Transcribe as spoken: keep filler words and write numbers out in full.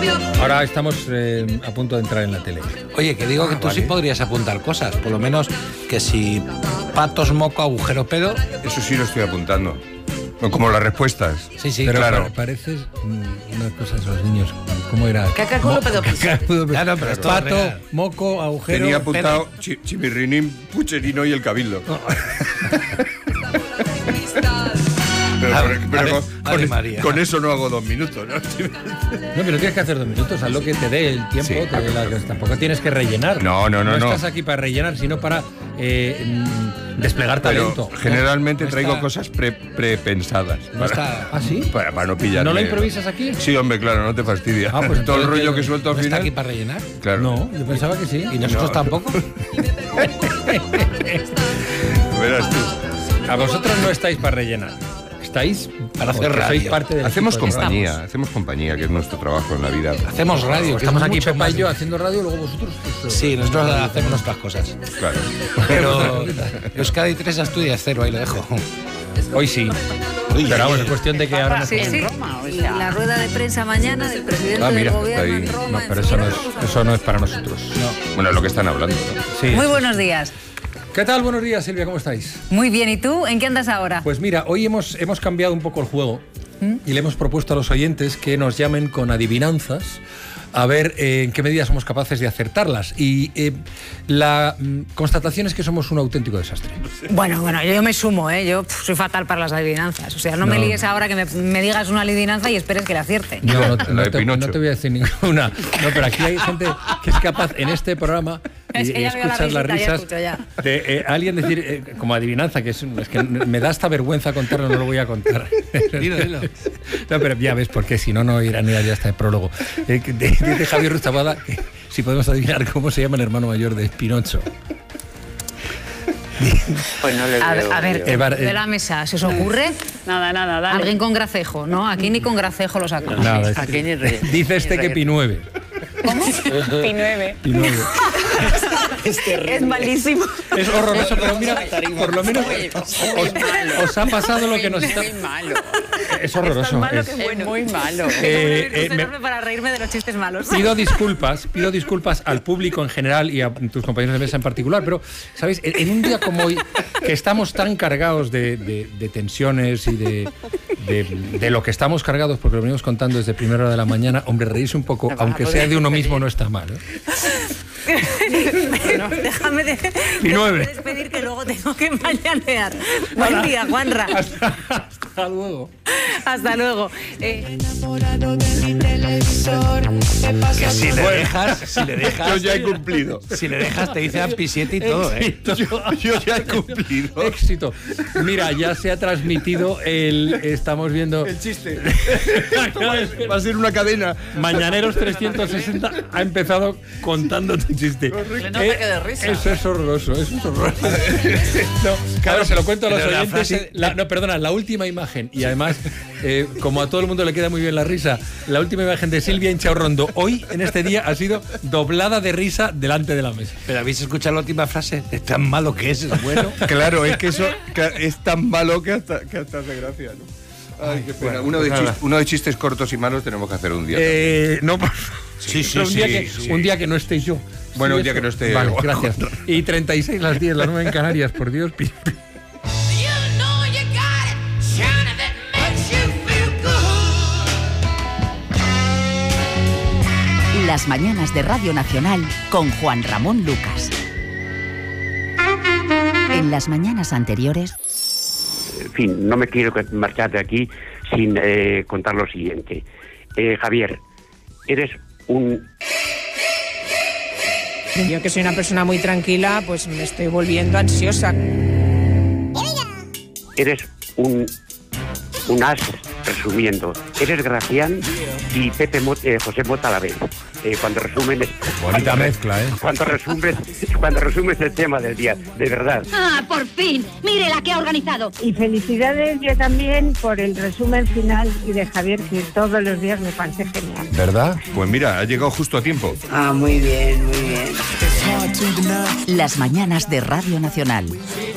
Ahora estamos eh, a punto de entrar en la tele. Oye, que digo ah, que tú vale. sí podrías apuntar cosas, por lo menos que si patos, moco, agujero, pedo... Eso sí lo estoy apuntando. Como las respuestas. Sí, sí, pero claro. Pareces una cosa de los niños. ¿Cómo era? Caca, culo, pedo, pedo. Claro, pero pato, real. Moco, agujero. Tenía apuntado chi chimirrinín, pucherino y el cabildo. No. Pero, a, pero, pero a con, ver, con, María. con eso no hago dos minutos, ¿no? No, pero tienes que hacer dos minutos, haz lo que te dé el tiempo, sí, te la, que tampoco tienes que rellenar. No, no, no. No, no. estás aquí para rellenar, sino para eh, desplegar talento. Pero generalmente no, no traigo está... cosas pre, prepensadas. No está... ¿Ah, sí? Para, para no pillarme. ¿No lo improvisas aquí? Sí, hombre, claro, no te fastidia. Ah, pues todo el rollo que suelto al ¿No final. ¿Está aquí para rellenar? Claro. No, yo pensaba que sí. ¿Y nosotros no. tampoco? Verás tú. A vosotros no estáis para rellenar. Estáis para hacer radio. Sois parte del hacemos compañía, estamos. hacemos compañía, que es un trabajo en la vida. Hacemos radio. Estamos aquí Pepa y yo haciendo radio, luego vosotros. Pues, sí, nosotros hacemos nuestras cosas. Claro. Pero Euskadi tres Asturias cero, ahí lo dejo. Hoy sí. Uy, pero vamos, es cuestión de que ahora no sí, sí. Roma, o sea. La rueda de prensa mañana del presidente ah, mira, del gobierno en Roma. No, pero eso no es, eso no es para nosotros. No. Bueno, es lo que están hablando, ¿no? Sí. Muy buenos días. ¿Qué tal? Buenos días, Silvia, ¿cómo estáis? Muy bien, ¿y tú? ¿En qué andas ahora? Pues mira, hoy hemos, hemos cambiado un poco el juego ¿Mm? y le hemos propuesto a los oyentes que nos llamen con adivinanzas a ver eh, en qué medida somos capaces de acertarlas. Y eh, la mm, constatación es que somos un auténtico desastre. Bueno, bueno, yo me sumo, ¿eh? Yo pff, soy fatal para las adivinanzas. O sea, no, no. me líes ahora que me, me digas una adivinanza y esperes que la acierte. No, no, no, no, te, no te voy a decir ninguna. No, pero aquí hay gente que es capaz en este programa es que y, y la escuchar las risas ya ya. de eh, alguien decir eh, como adivinanza, que es, es que me da hasta vergüenza contarlo, no lo voy a contar. Dilo, dilo. No, pero ya ves, porque si no, no irán ya hasta el prólogo. Eh, dice Javier Rustabada que si podemos adivinar cómo se llama el hermano mayor de Pinocho. Pues no le a, veo, a ver, eh, bar, eh, de la mesa, ¿se os ocurre? Nada, nada, dale. Alguien con gracejo, ¿no? Aquí ni con gracejo lo saco. Nada, es, aquí ni re, dice ni este re. que Pi nueve. ¿Cómo? Pi nueve. Pi nueve. Es terrible. Es malísimo. Es horroroso, pero mira, por lo menos os, os ha pasado lo que nos está... Es muy malo. Es horroroso. Es tan malo es, que bueno. Es muy malo. Eh, eh, me, para reírme de los chistes malos. Pido disculpas, pido disculpas al público en general y a tus compañeros de mesa en particular, pero, ¿sabéis? En, en un día como hoy, que estamos tan cargados de, de, de tensiones y de, de, de lo que estamos cargados, porque lo venimos contando desde primera hora de la mañana, hombre, reírse un poco, aunque sea de uno mismo, no está mal, ¿eh? No, déjame de, déjame despedir que luego tengo que mañanear. Buen día, Juanra. Hasta, hasta luego. Hasta luego. Eh... Que si le dejas, si le dejas... Yo ya he cumplido. Si le dejas te dice P siete y todo, ¿eh? Yo, yo ya he cumplido. Éxito. Mira, ya se ha transmitido el... Estamos viendo... El chiste. Va a ser una cadena. Mañaneros trescientos sesenta ha empezado contando tu chiste. No te quedes risa. Eso es horroroso, eso es horroroso. No, claro, se lo cuento a los oyentes. Frase... La, no, perdona, la última imagen. Y además, eh, como a todo el mundo le queda muy bien la risa, la última imagen de Silvia Inchaurrondo hoy, en este día, ha sido doblada de risa delante de la mesa. ¿Pero habéis escuchado la última frase? Es tan malo que es, es bueno. Claro, es que eso es tan malo que hasta, que hasta hace gracia, ¿no? Ay, qué pena. Uno de, chist, uno de chistes cortos y malos tenemos que hacer un día. Eh, no, por favor. Sí, sí, un, sí, día que, sí. un día que no estéis yo. Bueno, sí, un día eso. que no esté... Vale, gracias. Y treinta y seis las diez, las nueve en Canarias, por Dios. Las mañanas de Radio Nacional con Juan Ramón Lucas. En las mañanas anteriores... En fin, no me quiero marchar de aquí sin eh, contar lo siguiente. Eh, Javier, eres un... Yo que soy una persona muy tranquila, pues me estoy volviendo ansiosa. Eres un... un as, resumiendo. Eres Gracián y Pepe Mot, eh, José Mota a la vez. Eh, cuando resumen... Bonita cuando, mezcla, ¿eh? Cuando resumes, cuando resumes el tema del día, de verdad. ¡Ah, por fin! ¡Mire la que ha organizado! Y felicidades yo también por el resumen final y de Javier, que todos los días me parece genial. ¿Verdad? Pues mira, ha llegado justo a tiempo. Ah, muy bien, muy bien. Las mañanas de Radio Nacional.